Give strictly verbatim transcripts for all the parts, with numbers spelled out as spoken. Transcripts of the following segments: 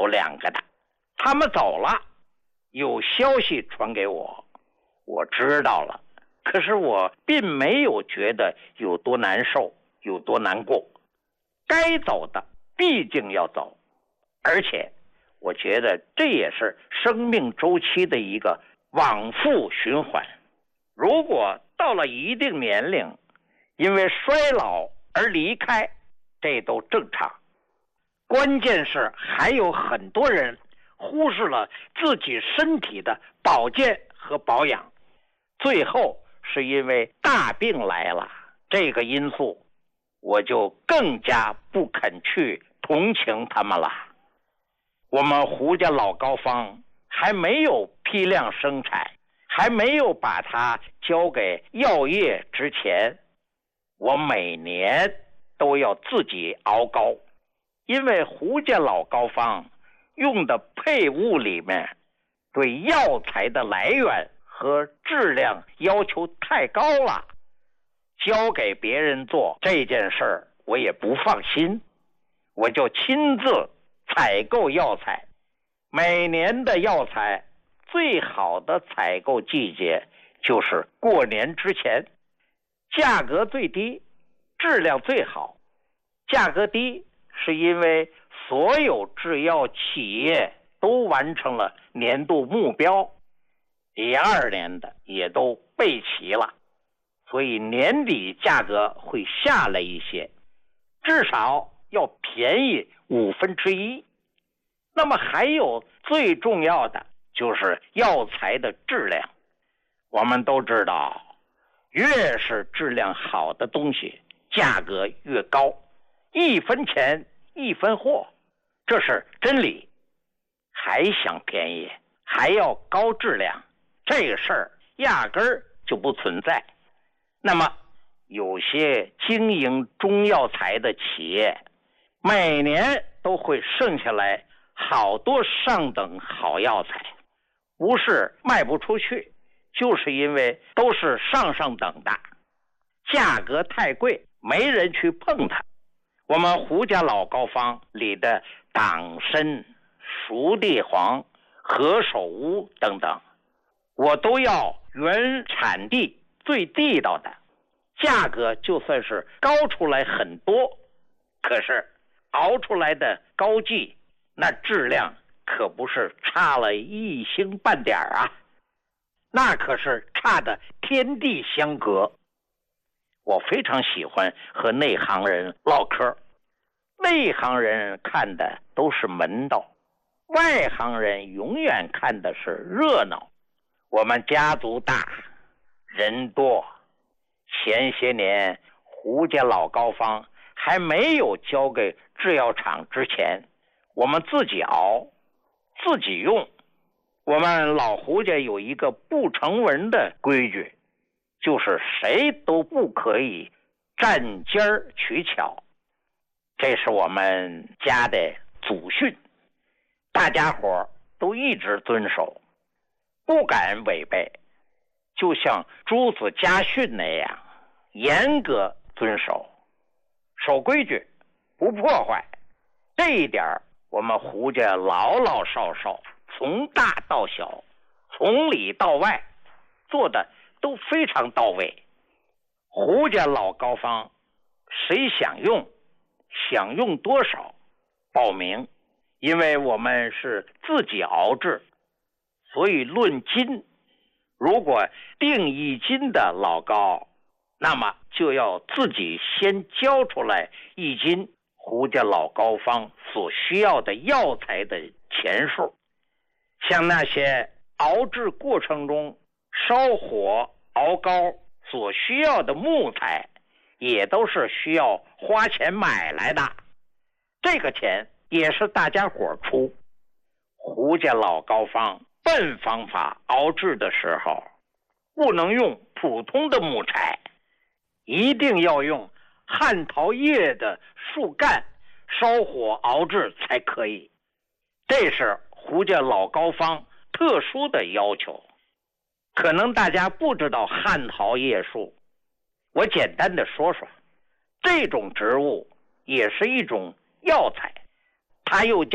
两个的，他们走了，有消息传给我，我知道了，可是我并没有觉得有多难受，有多难过。该走的毕竟要走，而且我觉得这也是生命周期的一个往复循环。如果到了一定年龄，因为衰老而离开，这都正常。关键是还有很多人忽视了自己身体的保健和保养，最后是因为大病来了，这个因素我就更加不肯去同情他们了。我们胡家老高方还没有批量生产，还没有把它交给药业之前，我每年都要自己熬膏，因为胡家老高方用的配物里面对药材的来源和质量要求太高了，交给别人做这件事儿我也不放心，我就亲自采购药材。每年的药材最好的采购季节就是过年之前，价格最低，质量最好。价格低是因为所有制药企业都完成了年度目标，第二年的也都备齐了，所以年底价格会下来一些，至少要便宜五分之一。那么还有最重要的就是药材的质量。我们都知道，越是质量好的东西，价格越高，一分钱一分货，这是真理。还想便宜，还要高质量，这个事儿压根儿就不存在。那么有些经营中药材的企业，每年都会剩下来好多上等好药材，不是卖不出去，就是因为都是上上等的，价格太贵，没人去碰它。我们胡家老高方里的党参、熟地黄、何首乌等等，我都要原产地最地道的，价格就算是高出来很多，可是熬出来的膏剂那质量可不是差了一星半点啊，那可是差的天地相隔。我非常喜欢和内行人唠嗑，内行人看的都是门道，外行人永远看的是热闹。我们家族大，人多，前些年胡家老高方还没有交给制药厂之前，我们自己熬自己用。我们老胡家有一个不成文的规矩，就是谁都不可以占尖儿取巧，这是我们家的祖训，大家伙都一直遵守，不敢违背，就像朱子家训那样严格遵守，守规矩不破坏。这一点我们胡家老老少少从大到小，从里到外做的都非常到位。胡家老高方谁想用，想用多少报名，因为我们是自己熬制，所以论斤，如果定一斤的老高，那么就要自己先交出来一斤胡家老高方所需要的药材的钱数。像那些熬制过程中烧火熬膏所需要的木材，也都是需要花钱买来的，这个钱也是大家伙出。胡家老高方笨方法熬制的时候，不能用普通的木材，一定要用汉桃叶的树干烧火熬制才可以，这是胡家老高方特殊的要求。可能大家不知道汉桃叶树，我简单的说说，这种植物也是一种药材，它又叫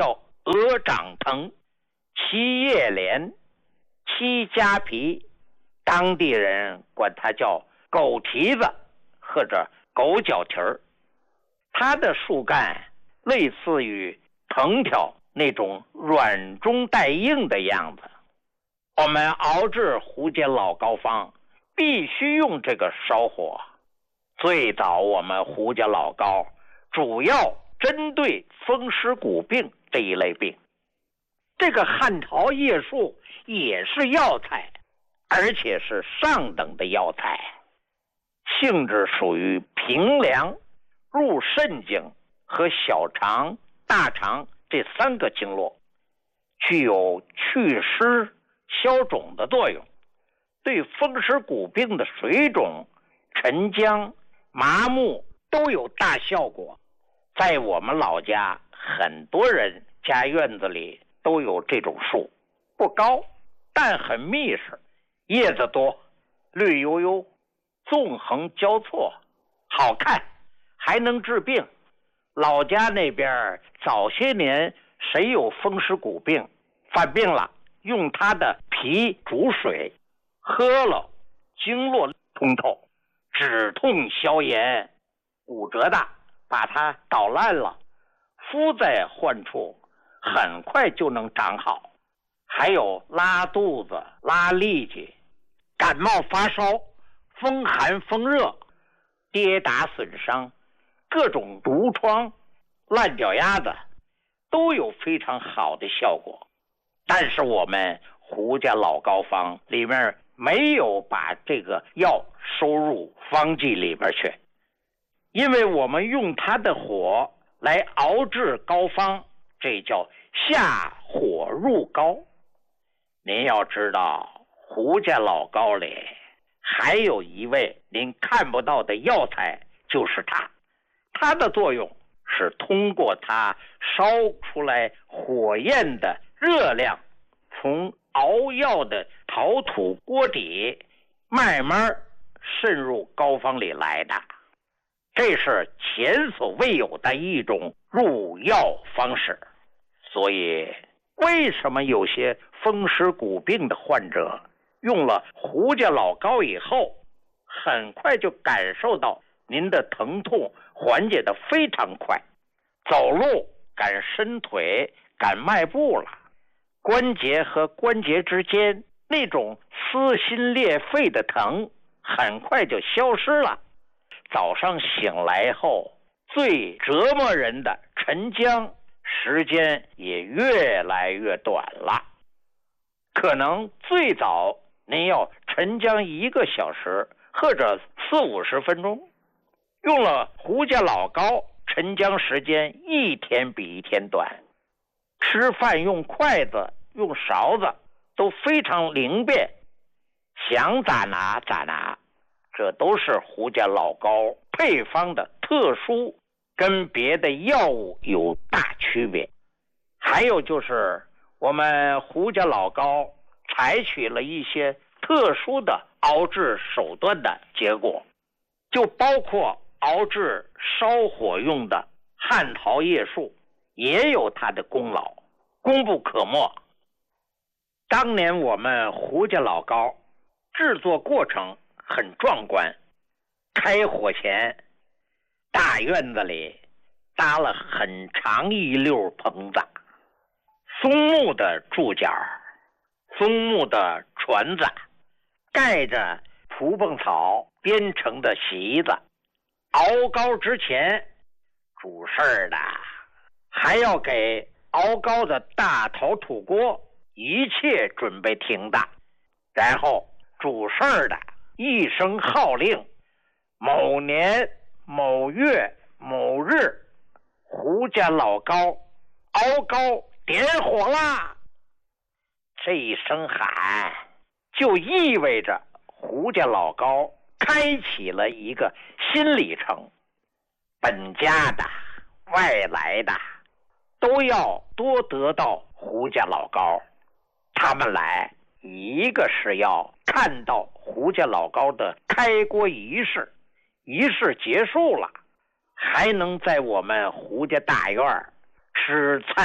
鹅掌藤、七叶莲、七家皮，当地人管它叫狗蹄子或者狗脚蹄儿。它的树干类似于藤条那种软中带硬的样子。我们熬制胡笳老膏方必须用这个烧火。最早我们胡笳老膏主要针对风湿骨病这一类病。这个汉桃叶树也是药材，而且是上等的药材，性质属于平凉，入肾经和小肠、大肠这三个经络，具有祛湿消肿的作用，对风湿骨病的水肿、沉僵、麻木都有大效果。在我们老家，很多人家院子里都有这种树，不高，但很密实，叶子多，绿油油，纵横交错，好看，还能治病。老家那边早些年谁有风湿骨病犯病了，用它的皮煮水喝了，经络通透，止痛消炎，骨折的把它捣烂了，敷在患处，很快就能长好。还有拉肚子、拉痢疾、感冒发烧、风寒风热、跌打损伤、各种毒疮、烂脚丫子，都有非常好的效果。但是我们胡笳老膏方里面没有把这个药收入方剂里边去，因为我们用它的火来熬制膏方，这叫下火入膏。您要知道，胡笳老膏里还有一味您看不到的药材，就是它。它的作用是通过它烧出来火焰的热量，从熬药的陶土锅底慢慢渗入膏方里来的。这是前所未有的一种入药方式。所以为什么有些风湿骨病的患者用了胡笳老膏以后，很快就感受到您的疼痛缓解的非常快，走路敢伸腿，敢迈步了，关节和关节之间那种撕心裂肺的疼很快就消失了。早上醒来后，最折磨人的沉僵时间也越来越短了。可能最早您要沉僵一个小时或者四五十分钟，用了胡笳老膏，沉僵时间一天比一天短。吃饭用筷子用勺子都非常灵便，想咋拿咋拿。这都是胡笳老膏配方的特殊，跟别的药物有大区别。还有就是我们胡笳老膏采取了一些特殊的熬制手段的结果，就包括熬制烧火用的汉桃叶树也有它的功劳，功不可没。当年我们胡笳老膏制作过程很壮观，开火前大院子里搭了很长一溜棚子，松木的柱脚，松木的船子，盖着蒲蹦草编成的席子。熬膏之前，主事儿的还要给熬膏的大陶土锅一切准备停当，然后主事儿的一声号令，某年某月某日，胡笳老膏熬膏点火啦！这一声喊就意味着胡笳老膏开启了一个新里程，本家的外来的都要多得到胡笳老膏。他们来一个是要看到胡笳老膏的开锅仪式，仪式结束了，还能在我们胡家大院吃菜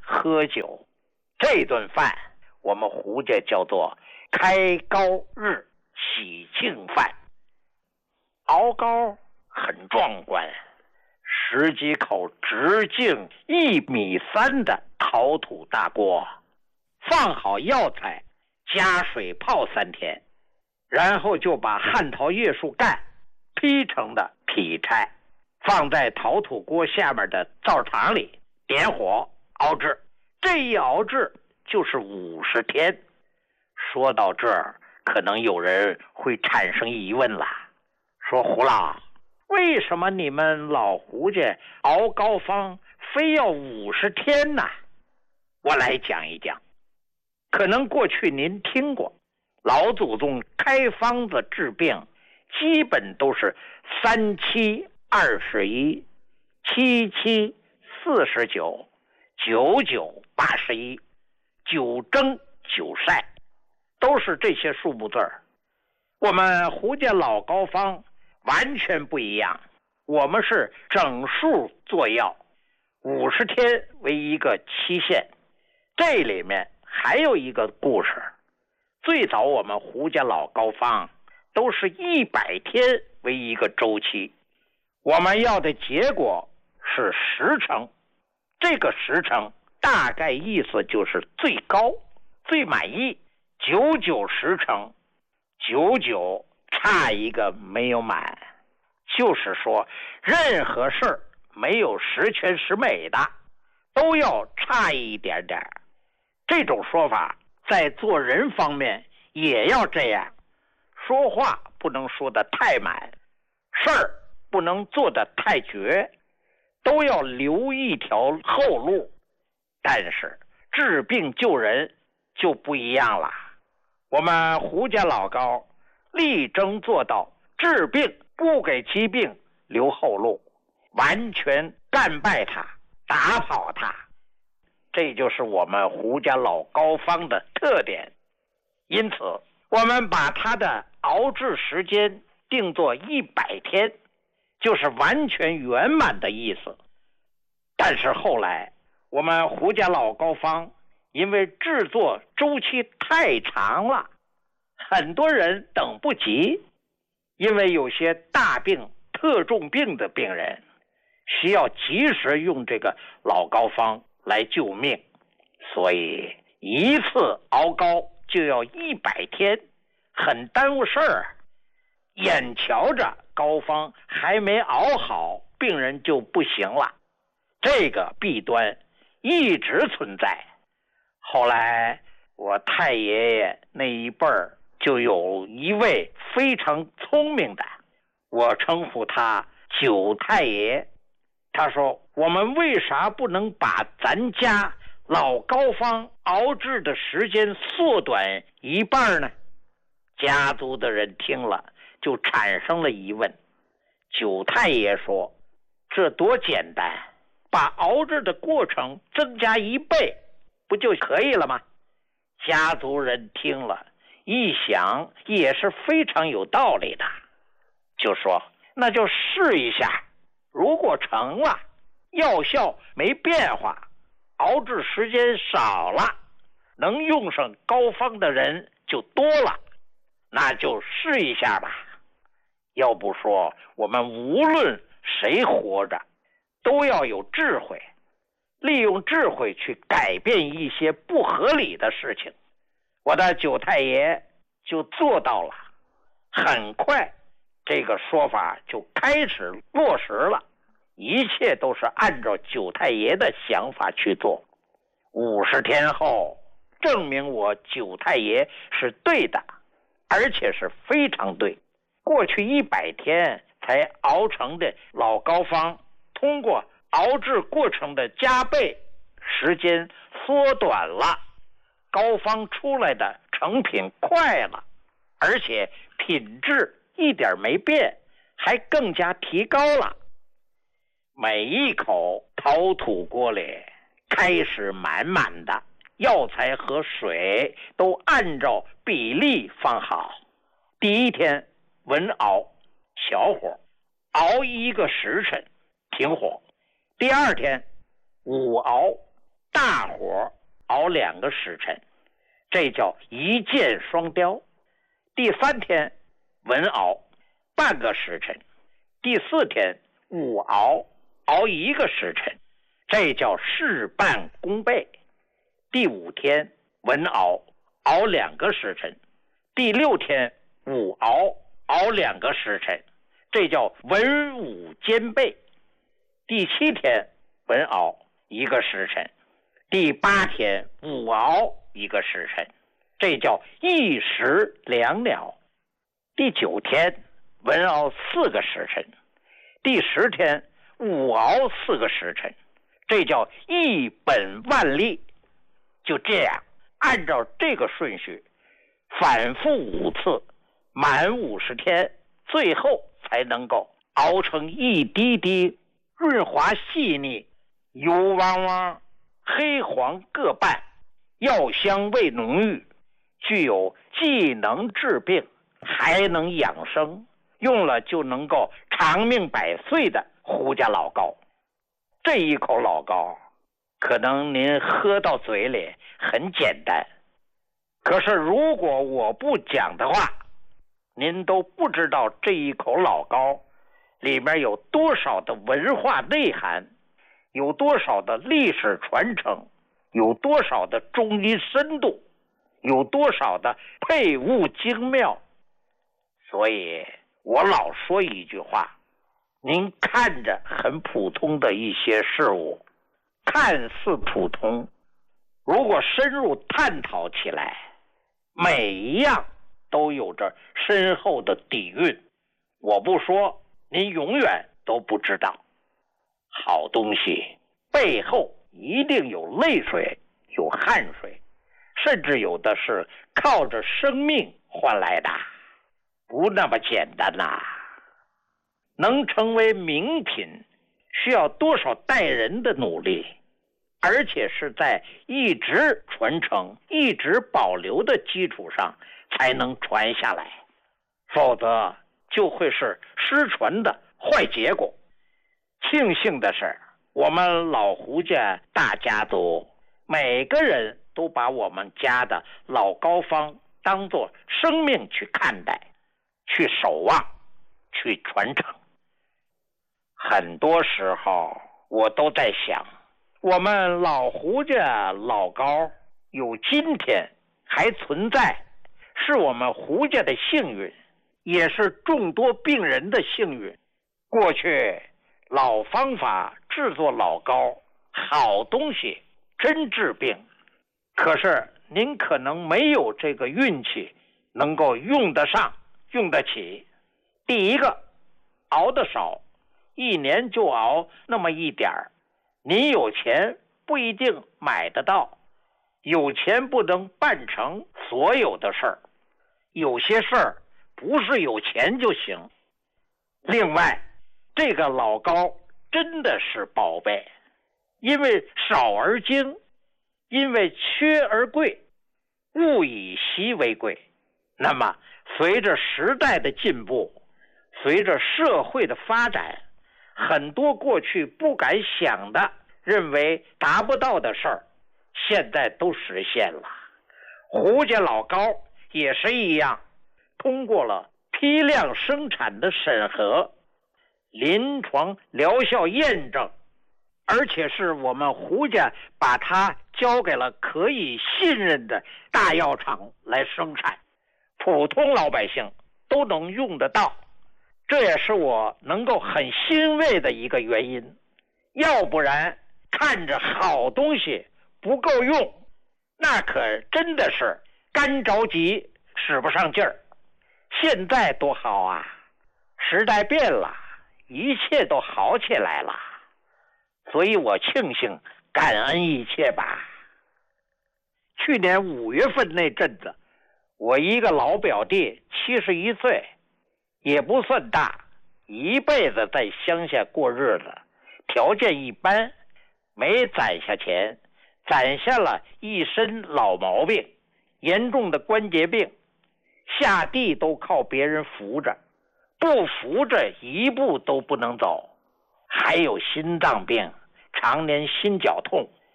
喝酒。这顿饭我们胡家叫做开高日喜庆饭。熬膏很壮观，十几口直径一米三的陶土大锅，放好药材，加水泡三天，然后就把旱桃叶树干劈成的劈柴，放在陶土锅下面的灶场里，点火熬制。这一熬制就是五十天。说到这儿，可能有人会产生疑问了，说胡老，为什么你们老胡家熬膏方非要五十天呢？我来讲一讲。可能过去您听过，老祖宗开方子治病，基本都是三七二十一、七七四十九、九九八十一、九蒸九晒，都是这些数目字儿。我们胡家老膏方完全不一样，我们是整数做药，五十天为一个期限。这里面还有一个故事，最早我们胡家老膏方都是一百天为一个周期，我们要的结果是十成。这个十成大概意思就是最高最满意，九九十成，九九差一个没有满，就是说任何事儿没有十全十美的，都要差一点点。这种说法在做人方面也要这样，说话不能说得太满，事儿不能做得太绝，都要留一条后路。但是治病救人就不一样了，我们胡家老高力争做到治病不给疾病留后路，完全干败它，打跑它。这就是我们胡家老膏方的特点。因此我们把它的熬制时间定作一百天，就是完全圆满的意思。但是后来我们胡家老膏方因为制作周期太长了，很多人等不及，因为有些大病特重病的病人需要及时用这个老膏方来救命，所以一次熬膏就要一百天，很耽误事儿。眼瞧着膏方还没熬好，病人就不行了，这个弊端一直存在。后来我太爷爷那一辈儿就有一位非常聪明的，我称呼他九太爷。他说，我们为啥不能把咱家老膏方熬制的时间缩短一半呢？家族的人听了就产生了疑问。九太爷说，这多简单，把熬制的过程增加一倍不就可以了吗？家族人听了一想也是非常有道理的，就说那就试一下，如果成了，药效没变化，熬制时间少了，能用上膏方的人就多了，那就试一下吧。要不说我们无论谁活着都要有智慧，利用智慧去改变一些不合理的事情。我的九太爷就做到了，很快这个说法就开始落实了，一切都是按照九太爷的想法去做。五十天后，证明我九太爷是对的，而且是非常对。过去一百天才熬成的老膏方，通过熬制过程的加倍，时间缩短了，膏方出来的成品快了，而且品质一点没变，还更加提高了。每一口陶土锅里开始满满的，药材和水都按照比例放好。第一天文熬小火，熬一个时辰停火。第二天午熬大火熬两个时辰，这叫一箭双雕。第三天文熬半个时辰，第四天午熬熬一个时辰，这叫事半功倍。第五天文熬熬两个时辰，第六天午熬熬两个时辰，这叫文武兼备。第七天文熬一个时辰，第八天午熬一个时辰，这叫一石两鸟。第九天文熬四个时辰，第十天午熬四个时辰，这叫一本万利。就这样按照这个顺序反复五次，满五十天，最后才能够熬成一滴滴润滑细腻、油汪汪、黑黄各半，药香味浓郁，具有既能治病还能养生，用了就能够长命百岁的胡家老膏。这一口老膏可能您喝到嘴里很简单，可是如果我不讲的话，您都不知道这一口老膏里面有多少的文化内涵，有多少的历史传承，有多少的中医深度，有多少的配物精妙。所以我老说一句话，您看着很普通的一些事物，看似普通，如果深入探讨起来，每一样都有着深厚的底蕴。我不说，您永远都不知道。好东西背后一定有泪水，有汗水，甚至有的是靠着生命换来的，不那么简单呐、啊。能成为名品，需要多少代人的努力，而且是在一直传承、一直保留的基础上才能传下来，否则就会是失传的坏结果。庆幸的是，我们老胡家大家族每个人都把我们家的老膏方当作生命去看待，去守望，去传承。很多时候我都在想，我们老胡家老膏有今天还存在，是我们胡家的幸运，也是众多病人的幸运。过去老方法制作老膏，好东西真治病，可是您可能没有这个运气能够用得上用得起。第一个，熬得少，一年就熬那么一点儿，您有钱不一定买得到，有钱不能办成所有的事儿，有些事儿不是有钱就行。另外，这个老膏真的是宝贝，因为少而精，因为缺而贵，物以稀为贵。那么随着时代的进步，随着社会的发展，很多过去不敢想的，认为达不到的事儿，现在都实现了。胡家老膏也是一样，通过了批量生产的审核，临床疗效验证，而且是我们胡家把它交给了可以信任的大药厂来生产，普通老百姓都能用得到。这也是我能够很欣慰的一个原因，要不然看着好东西不够用，那可真的是干着急使不上劲儿。现在多好啊，时代变了，一切都好起来了，所以我庆幸感恩一切吧。去年五月份那阵子，我一个老表弟七十一岁，也不算大，一辈子在乡下过日子，条件一般，没攒下钱，攒下了一身老毛病，严重的关节病，下地都靠别人扶着，不扶着一步都不能走，还有心脏病，常年心绞痛，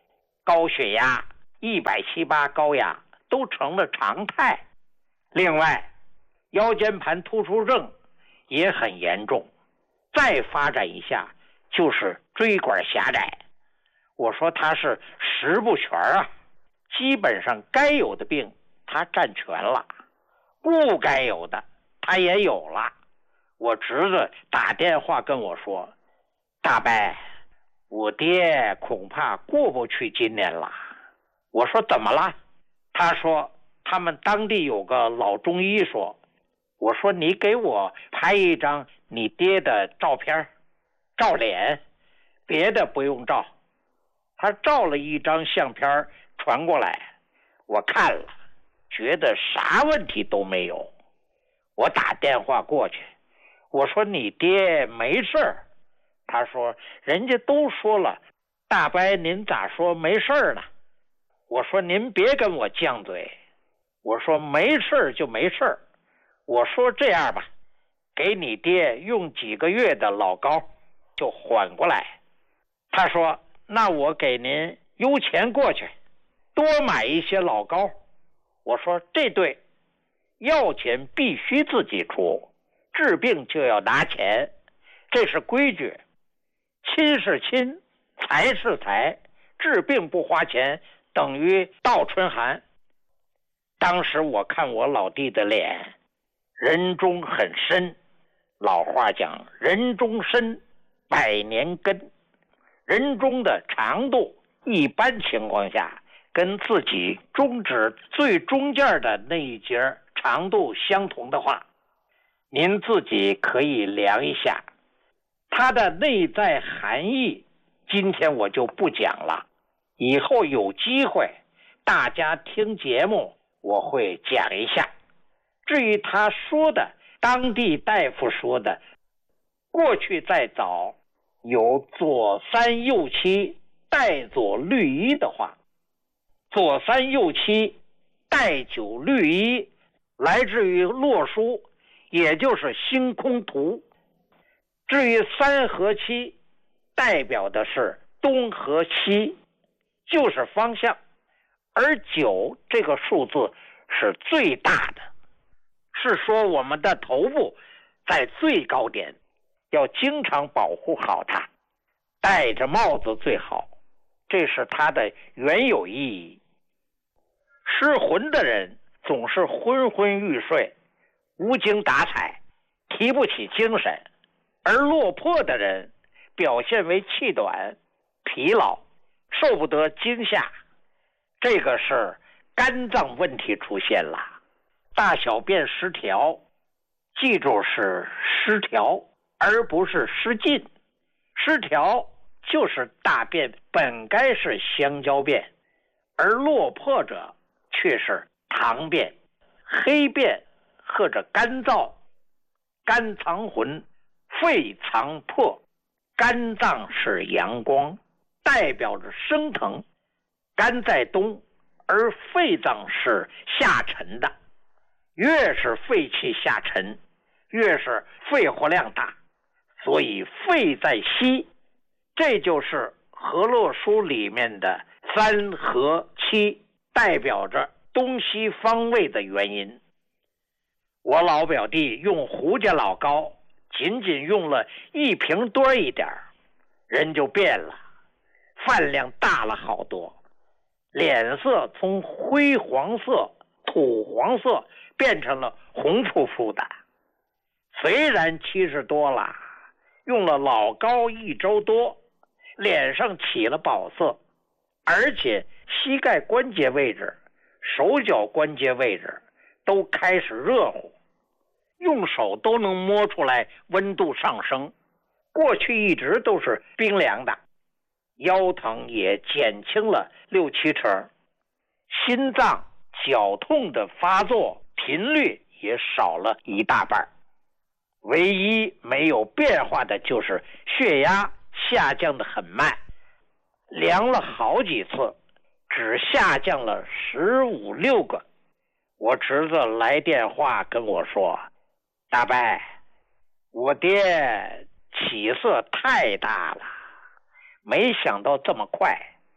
高血压、一百七八高压都成了常态。另外，腰间盘突出症也很严重，再发展一下就是椎管狭窄。我说他是十不全啊，基本上该有的病他占全了，不该有的他也有了。我侄子打电话跟我说，大伯，我爹恐怕过不去今年了。我说怎么了？他说他们当地有个老中医说。我说你给我拍一张你爹的照片，照脸，别的不用照。他照了一张相片传过来，我看了，觉得啥问题都没有。我打电话过去，我说你爹没事儿。他说人家都说了，大伯您咋说没事儿呢？我说您别跟我犟嘴，我说没事儿就没事儿。我说这样吧，给你爹用几个月的老膏就缓过来。他说那我给您邮钱过去，多买一些老膏。我说这对，药钱必须自己出，治病就要拿钱，这是规矩。亲是亲，财是财，治病不花钱等于倒春寒。当时我看我老弟的脸，人中很深，老话讲人中深，百年根。人中的长度一般情况下跟自己中指最中间的那一节长度相同的话，您自己可以量一下。它的内在含义今天我就不讲了，以后有机会大家听节目我会讲一下。至于他说的当地大夫说的过去再早有左三右七带左律一的话，左三右七带九律一来自于洛书，也就是星空图。至于三和七代表的是东和西，就是方向，而九这个数字是最大的，是说我们的头部在最高点，要经常保护好它，戴着帽子最好，这是它的原有意义。失魂的人总是昏昏欲睡，无精打采，提不起精神，而落魄的人表现为气短、疲劳，受不得惊吓，这个是肝脏问题出现了。大小便失调，记住是失调而不是失禁。失调就是大便本该是香蕉便，而落魄者却是糖便、黑便或者干燥。肝藏魂，肺藏魄，肝脏是阳光，代表着升腾，肝在东，而肺脏是下沉的。越是肺气下沉，越是肺活量大，所以肺在西，这就是河洛书里面的三和七，代表着东西方位的原因。我老表弟用胡家老膏，仅仅用了一瓶多一点，人就变了，饭量大了好多，脸色从灰黄色、土黄色变成了红扑扑的。虽然七十多了，用了老膏一周多，脸上起了宝色，而且膝盖关节位置、手脚关节位置都开始热乎，用手都能摸出来温度上升，过去一直都是冰凉的，腰疼也减轻了六七成，心脏绞痛的发作频率也少了一大半。唯一没有变化的就是血压下降的很慢，量了好几次，只下降了十五六个。我侄子来电话跟我说，大伯，我爹起色太大了，没想到这么快，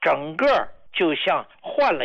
整个就像换了